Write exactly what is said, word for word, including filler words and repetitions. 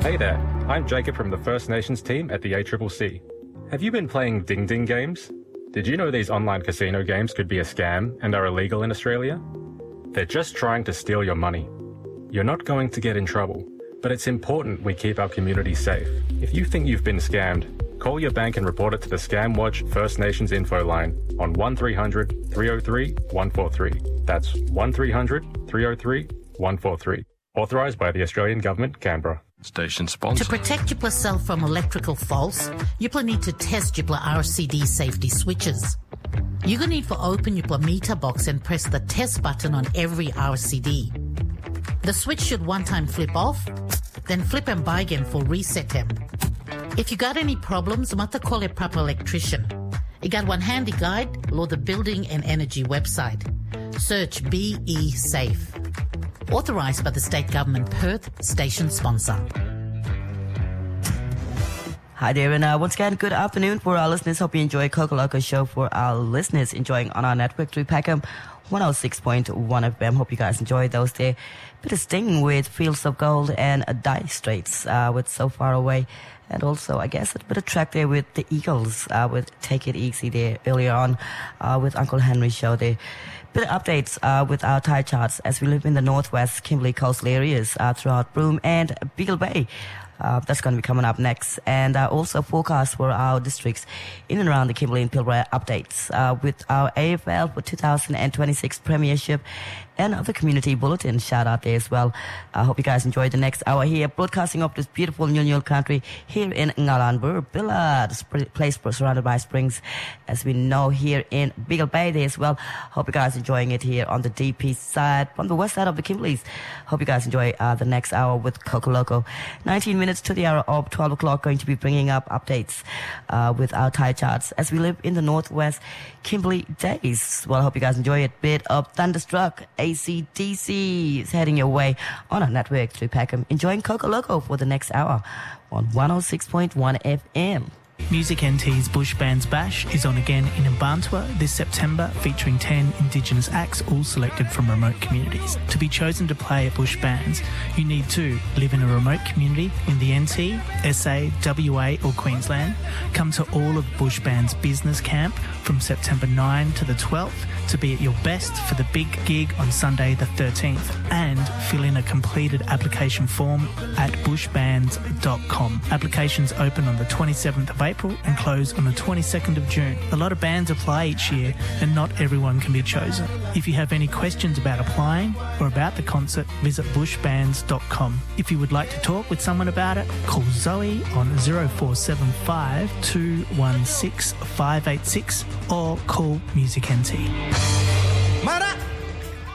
Hey there, I'm Jacob from the First Nations team at the A C C C. Have you been playing Ding Ding games? Did you know these online casino games could be a scam and are illegal in Australia? They're just trying to steal your money. You're not going to get in trouble, but it's important we keep our community safe. If you think you've been scammed, call your bank and report it to the Scam Watch First Nations info line on one three hundred, three oh three, one four three. That's one three hundred, three oh three, one four three. Authorised by the Australian Government, Canberra. Station sponsor. To protect yourself from electrical faults, you will need to test your R C D safety switches. You're going to need to open your meter box and press the test button on every R C D. The switch should one time flip off, then flip and by again for reset them. If you got any problems, you must call a proper electrician. You got one handy guide, or the Building and Energy website. Search B E Safe. Authorised by the State Government, Perth, station sponsor. Hi there, and uh, once again, good afternoon for our listeners. Hope you enjoy Coco Loco show for our listeners enjoying on our network through Peckham one oh six point one F M. Hope you guys enjoyed those there. Bit of Sting with Fields of Gold and uh, Dire Straits uh, with So Far Away. And also, I guess, a bit of track there with the Eagles uh, with Take It Easy there earlier on uh, with Uncle Henry show there. Bit of updates uh, with our tide charts as we live in the northwest Kimberley coastal areas uh, throughout Broome and Beagle Bay. Uh, that's going to be coming up next. And uh, also forecast for our districts in and around the Kimberley and Pilbara updates uh, with our A F L for two thousand twenty-six Premiership and other community bulletin shout out there as well. I hope you guys enjoy the next hour here, broadcasting off this beautiful New New country here in Ngalanbur, Billa, the place surrounded by springs, as we know here in Beagle Bay there as well. Hope you guys enjoying it here on the D P side, from the west side of the Kimberleys. Hope you guys enjoy uh, the next hour with Coco Loco. nineteen minutes to the hour of twelve o'clock, going to be bringing up updates uh, with our tide charts as we live in the northwest Kimberley days. Well, I hope you guys enjoy it. Bit of Thunderstruck, A C D C is heading your way on our network through Peckham. Enjoying Coco Loco for the next hour on one oh six point one F M. Music N T's Bush Bands Bash is on again in Mbantua this September, featuring ten Indigenous acts, all selected from remote communities. To be chosen to play at Bush Bands, you need to live in a remote community in the N T, S A, W A or Queensland. Come to all of Bush Bands Business Camp from September ninth to the twelfth to be at your best for the big gig on Sunday the thirteenth, and fill in a completed application form at bush bands dot com. Applications open on the twenty-seventh of April and close on the twenty-second of June. A lot of bands apply each year and not everyone can be chosen. If you have any questions about applying or about the concert, visit bush bands dot com. If you would like to talk with someone about it, call Zoe on oh four seven five, two one six, five eight six or call Music N T. Mara!